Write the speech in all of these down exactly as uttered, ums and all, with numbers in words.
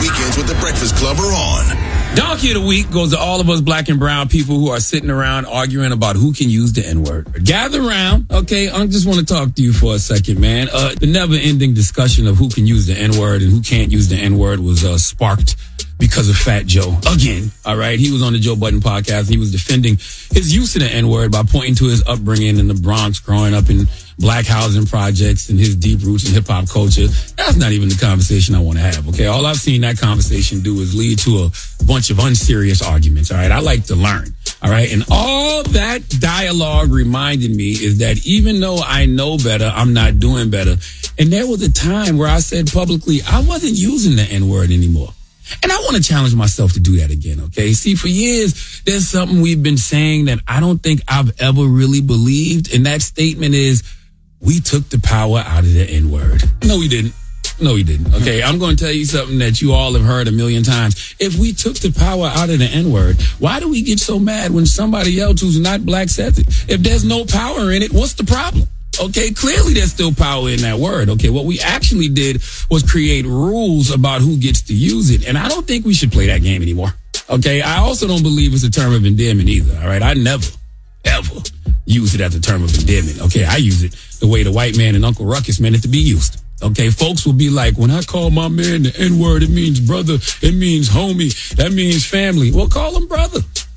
Weekends with the Breakfast Club are on. Donkey of the Week goes to all of us black and brown people who are sitting around arguing about who can use the N-word. Gather around, okay? I just want to talk to you for a second, man. Uh, the never-ending discussion of who can use the N-word and who can't use the N-word was uh, sparked because of Fat Joe. Again, all right? He was on the Joe Budden podcast, and he was defending his use of the N-word by pointing to his upbringing in the Bronx, growing up in black housing projects and his deep roots in hip-hop culture. That's not even the conversation I want to have, okay? All I've seen that conversation do is lead to a bunch of unserious arguments, all right? I like to learn, all right? And all that dialogue reminded me is that even though I know better, I'm not doing better. And there was a time where I said publicly, I wasn't using the N-word anymore. And I want to challenge myself to do that again, okay? See, for years, there's something we've been saying that I don't think I've ever really believed. And that statement is, we took the power out of the N-word. No, we didn't. No, we didn't. Okay, I'm going to tell you something that you all have heard a million times. If we took the power out of the N-word, why do we get so mad when somebody else who's not black says it? If there's no power in it, what's the problem? Okay, clearly there's still power in that word. Okay, what we actually did was create rules about who gets to use it. And I don't think we should play that game anymore. Okay, I also don't believe it's a term of endearment either. All right, I never, ever use it as a term of endearment. Okay, I use it the way the white man and Uncle Ruckus meant it to be used. Okay, folks will be like, when I call my man the N-word, it means brother, it means homie, that means family. Well, call him brother.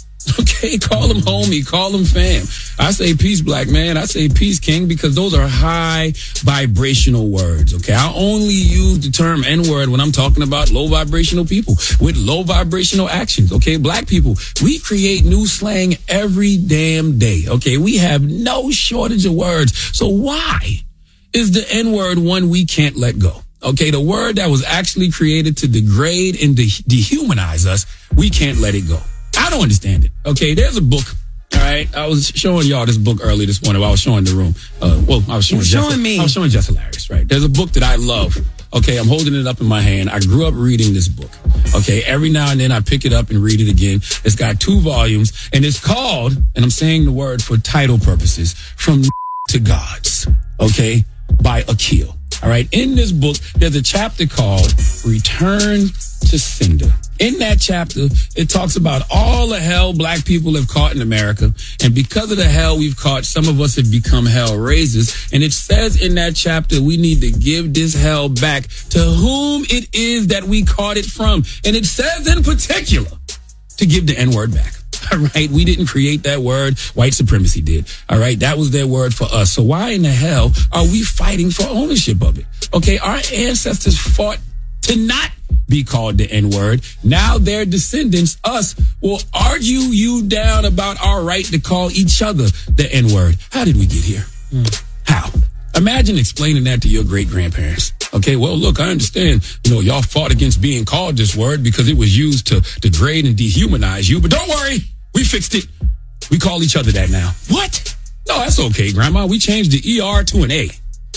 Okay, call him homie, call him fam. I say peace, black man. I say peace, king, because those are high vibrational words. Okay, I only use the term N-word when I'm talking about low vibrational people with low vibrational actions. Okay, black people, we create new slang every damn day. Okay, we have no shortage of words. So why is the N-word one we can't let go? Okay, the word that was actually created to degrade and de- dehumanize us, we can't let it go. I don't understand it. Okay, there's a book. All right, I was showing y'all this book early this morning while I was showing the room. Uh, well, I was showing, showing Jess, me. I was showing Jess Hilarious, right? There's a book that I love. Okay, I'm holding it up in my hand. I grew up reading this book. Okay, every now and then I pick it up and read it again. It's got two volumes, and it's called, and I'm saying the word for title purposes, From to Gods. Okay, by Akil. All right, in this book, there's a chapter called Return to Sender. In that chapter, it talks about all the hell black people have caught in America. And because of the hell we've caught, some of us have become hell raisers. And it says in that chapter, we need to give this hell back to whom it is that we caught it from. And it says in particular to give the N-word back. All right, we didn't create that word. White supremacy did. All right, that was their word for us. So why in the hell are we fighting for ownership of it? Okay, our ancestors fought to not be called the N-word. Now their descendants, us, will argue you down about our right to call each other the N-word. How did we get here? Mm. How? Imagine explaining that to your great-grandparents. Okay, well, look, I understand, you know, y'all fought against being called this word because it was used to degrade and dehumanize you. But don't worry, we fixed it. We call each other that now. What? No, that's okay, Grandma. We changed the E R to an A.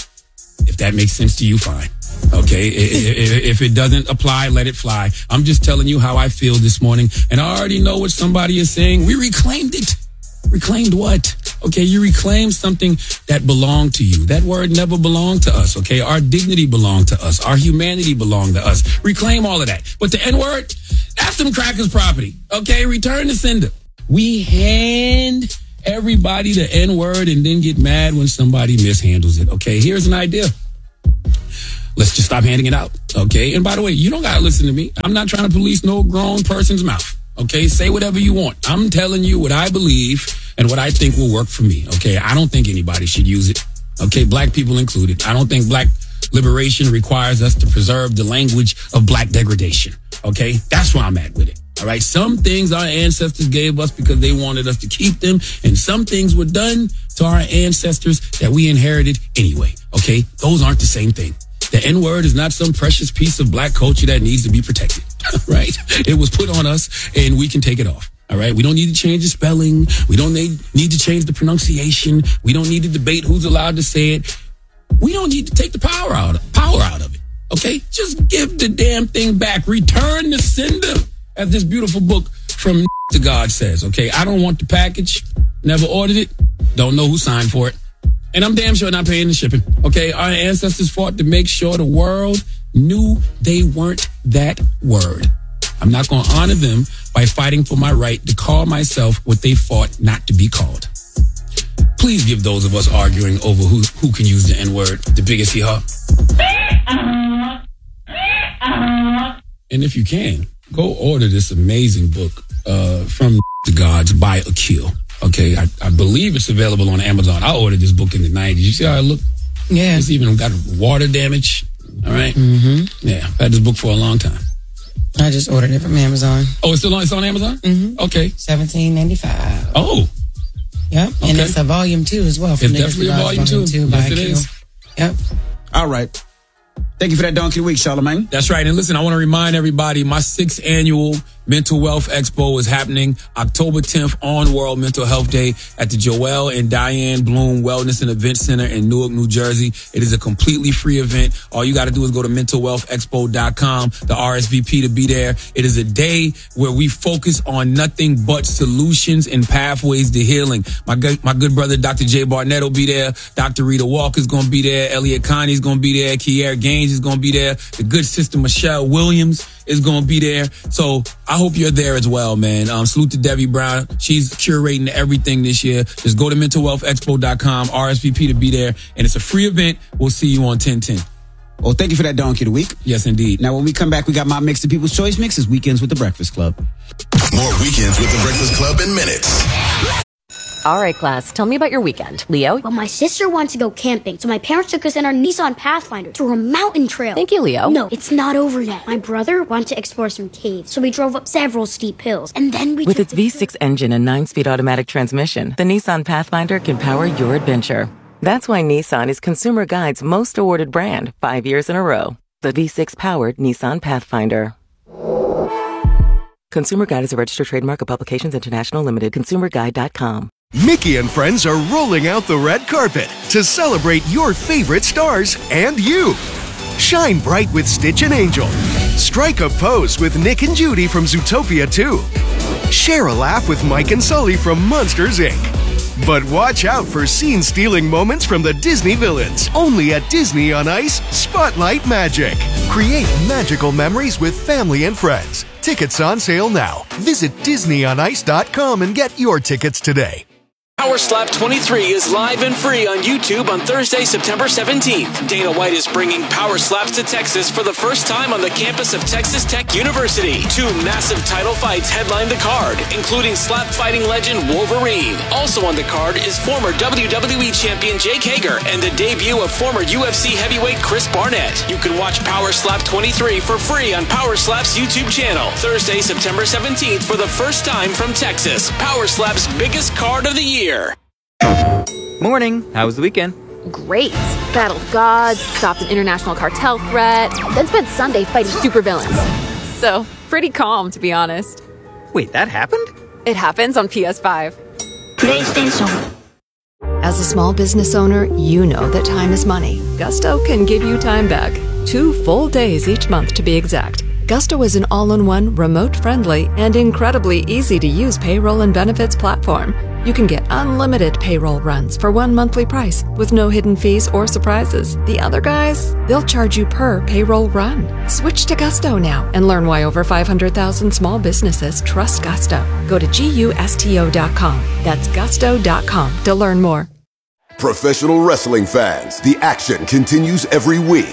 If that makes sense to you, fine. Okay, if it doesn't apply, let it fly. I'm just telling you how I feel this morning, and I already know what somebody is saying. We reclaimed it. Reclaimed what? Okay, you reclaimed something that belonged to you. That word never belonged to us, okay? Our dignity belonged to us. Our humanity belonged to us. Reclaim all of that. But the N-word, that's them crackers' property, okay? Return to sender. We hand everybody the N-word and then get mad when somebody mishandles it, okay? Here's an idea. Let's just stop handing it out, okay? And by the way, you don't gotta listen to me. I'm not trying to police no grown person's mouth, okay? Say whatever you want. I'm telling you what I believe and what I think will work for me, okay? I don't think anybody should use it, okay? Black people included. I don't think black liberation requires us to preserve the language of black degradation, okay? That's where I'm at with it, all right? Some things our ancestors gave us because they wanted us to keep them, and some things were done to our ancestors that we inherited anyway, okay? Those aren't the same thing. The N-word is not some precious piece of black culture that needs to be protected, right? It was put on us, and we can take it off, all right? We don't need to change the spelling. We don't need, need to change the pronunciation. We don't need to debate who's allowed to say it. We don't need to take the power out of, power out of it, okay? Just give the damn thing back. Return the sender, as this beautiful book From to God says, okay? I don't want the package. Never ordered it. Don't know who signed for it. And I'm damn sure not paying the shipping, okay? Our ancestors fought to make sure the world knew they weren't that word. I'm not going to honor them by fighting for my right to call myself what they fought not to be called. Please give those of us arguing over who, who can use the N-word the biggest hee-haw. And if you can, go order this amazing book uh, from the Gods by Akil. Okay, I, I believe it's available on Amazon. I ordered this book in the nineties. You see how it looked? Yeah. It's even got water damage. All right? Mm-hmm. Yeah, I've had this book for a long time. I just ordered it from Amazon. Oh, it's still on, it's on Amazon? Mm-hmm. Okay. seventeen ninety-five. Oh. Yep. Okay. And it's a volume two as well. It's definitely a volume two. two by Yes, it Q. is. Yep. All right. Thank you for that Donkey of the Week, Charlemagne. That's right. And listen, I want to remind everybody, my sixth annual Mental Wealth Expo is happening October tenth on World Mental Health Day at the Joelle and Diane Bloom Wellness and Event Center in Newark, New Jersey. It is a completely free event. All you got to do is go to mental wealth expo dot com, the R S V P to be there. It is a day where we focus on nothing but solutions and pathways to healing. My good, my good brother, Doctor Jay Barnett will be there. Doctor Rita Walker's going to be there. Elliot Connie's going to be there. Kiera Gaines is going to be there. The good sister Michelle Williams is going to be there. So I hope you're there as well, man. Um, salute to Debbie Brown. She's curating everything this year. Just go to mental wealth expo dot com, R S V P to be there. And it's a free event. We'll see you on ten ten. Well, thank you for that Donkey of the Week. Yes, indeed. Now, when we come back, we got my mix, the People's Choice Mix, is Weekends with the Breakfast Club. More Weekends with the Breakfast Club in minutes. All right, class, tell me about your weekend. Leo? Well, my sister wanted to go camping, so my parents took us in our Nissan Pathfinder through a mountain trail. Thank you, Leo. No, it's not over yet. My brother wanted to explore some caves, so we drove up several steep hills, and then we With took its the V six engine and nine-speed automatic transmission, the Nissan Pathfinder can power your adventure. That's why Nissan is Consumer Guide's most awarded brand, five years in a row. The V six-powered Nissan Pathfinder. Consumer Guide is a registered trademark of Publications International Limited. consumer guide dot com. Mickey and friends are rolling out the red carpet to celebrate your favorite stars and you. Shine bright with Stitch and Angel. Strike a pose with Nick and Judy from Zootopia two. Share a laugh with Mike and Sully from Monsters, Incorporated. But watch out for scene-stealing moments from the Disney villains. Only at Disney on Ice Spotlight Magic. Create magical memories with family and friends. Tickets on sale now. Visit disney on ice dot com and get your tickets today. Power Slap twenty-three is live and free on YouTube on Thursday, September seventeenth. Dana White is bringing Power Slaps to Texas for the first time on the campus of Texas Tech University. Two massive title fights headline the card, including slap fighting legend Wolverine. Also on the card is former W W E champion Jake Hager and the debut of former U F C heavyweight Chris Barnett. You can watch Power Slap twenty-three for free on Power Slap's YouTube channel. Thursday, September seventeenth for the first time from Texas. Power Slap's biggest card of the year. Morning. How was the weekend? Great. Battled gods, stopped an international cartel threat, then spent Sunday fighting supervillains. So, pretty calm, to be honest. Wait, that happened? It happens on P S five. PlayStation. As a small business owner, you know that time is money. Gusto can give you time back. Two full days each month, to be exact. Gusto is an all-in-one, remote-friendly, and incredibly easy-to-use payroll and benefits platform. You can get unlimited payroll runs for one monthly price with no hidden fees or surprises. The other guys, they'll charge you per payroll run. Switch to Gusto now and learn why over five hundred thousand small businesses trust Gusto. Go to gusto dot com. That's gusto dot com to learn more. Professional wrestling fans, the action continues every week.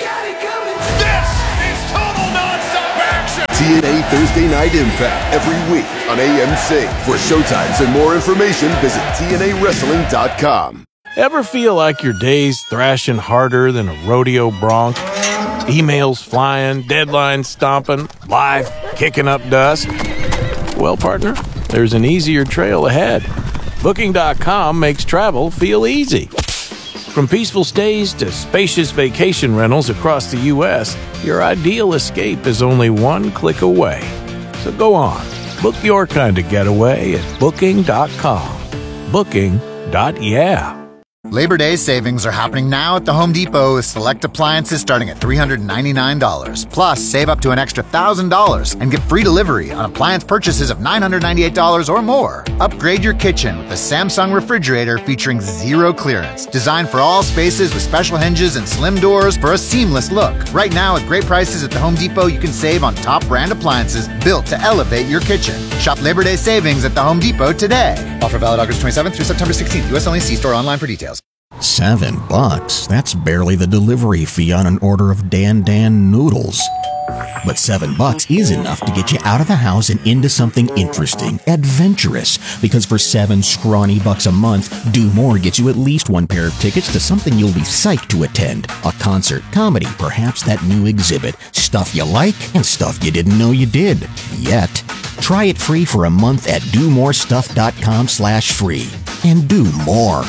T N A Thursday Night Impact every week on A M C. For showtimes and more information, visit T N A wrestling dot com. Ever feel like your day's thrashing harder than a rodeo bronc? Emails flying, deadlines stomping, life kicking up dust? Well, partner, there's an easier trail ahead. Booking dot com makes travel feel easy. From peaceful stays to spacious vacation rentals across the U S, your ideal escape is only one click away. So go on, book your kind of getaway at booking dot com. Booking dot yeah. Labor Day savings are happening now at the Home Depot with select appliances starting at three hundred ninety-nine dollars. Plus, save up to an extra one thousand dollars and get free delivery on appliance purchases of nine hundred ninety-eight dollars or more. Upgrade your kitchen with the Samsung refrigerator featuring zero clearance. Designed for all spaces with special hinges and slim doors for a seamless look. Right now, at great prices at the Home Depot, you can save on top brand appliances built to elevate your kitchen. Shop Labor Day savings at the Home Depot today. Offer valid August twenty-seventh through September sixteenth. U S only. See store online for details. Seven bucks? That's barely the delivery fee on an order of Dan Dan noodles. But seven bucks is enough to get you out of the house and into something interesting, adventurous. Because for seven scrawny bucks a month, Do More gets you at least one pair of tickets to something you'll be psyched to attend. A concert, comedy, perhaps that new exhibit. Stuff you like and stuff you didn't know you did. Yet. Try it free for a month at do more stuff dot com slash free. And do more.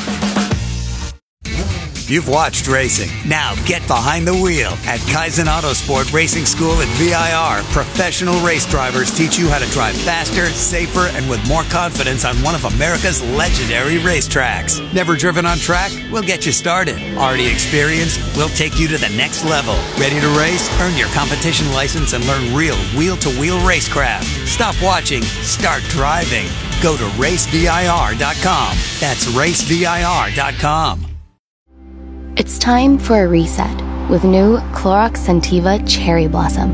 You've watched racing. Now get behind the wheel. At Kaizen Autosport Racing School at V I R, professional race drivers teach you how to drive faster, safer, and with more confidence on one of America's legendary racetracks. Never driven on track? We'll get you started. Already experienced? We'll take you to the next level. Ready to race? Earn your competition license and learn real wheel-to-wheel racecraft. Stop watching. Start driving. Go to race V I R dot com. That's race V I R dot com. It's time for a reset with new Clorox Scentiva Cherry Blossom.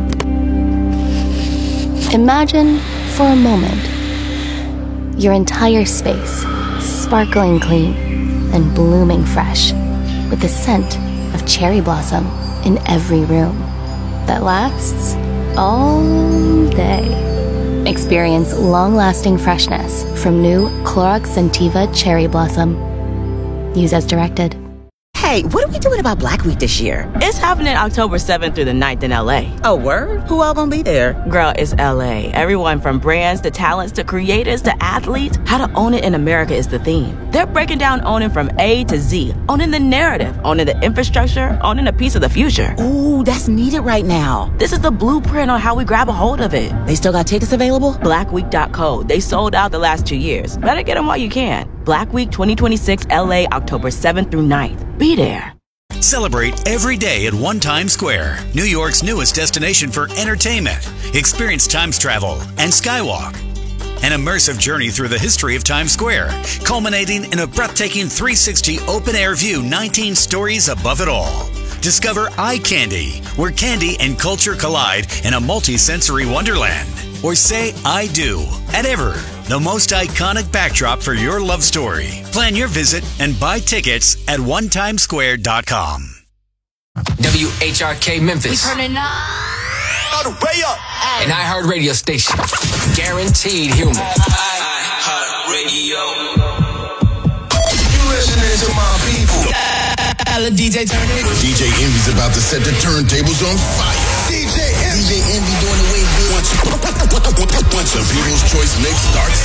Imagine, for a moment, your entire space sparkling clean and blooming fresh with the scent of cherry blossom in every room that lasts all day. Experience long-lasting freshness from new Clorox Scentiva Cherry Blossom. Use as directed. Hey, what are we doing about Black Week this year? It's happening October seventh through the ninth in L A. Oh, word? Who all gonna be there? Girl, it's L A. Everyone from brands to talents to creators to athletes. How to own it in America is the theme. They're breaking down owning from A to Z. Owning the narrative, owning the infrastructure, owning a piece of the future. Ooh, that's needed right now. This is the blueprint on how we grab a hold of it. They still got tickets available? black week dot co. They sold out the last two years. Better get them while you can. Black Week twenty twenty-six L A, October seventh through ninth. Be there. Celebrate every day at One Times Square, New York's newest destination for entertainment. Experience Times travel and Skywalk. An immersive journey through the history of Times Square, culminating in a breathtaking three sixty open-air view, nineteen stories above it all. Discover Eye Candy, where candy and culture collide in a multi-sensory wonderland. Or say I do at Ever, the most iconic backdrop for your love story. Plan your visit and buy tickets at one times square dot com. W H R K Memphis. We turning up. All the way up. An iHeart radio station. Guaranteed human. iHeart Radio. You listening to my people. D J turn it. D J Envy's about to set the turntables on fire. D J Envy. D J Envy doing the way good. Once, once the People's Choice mix starts.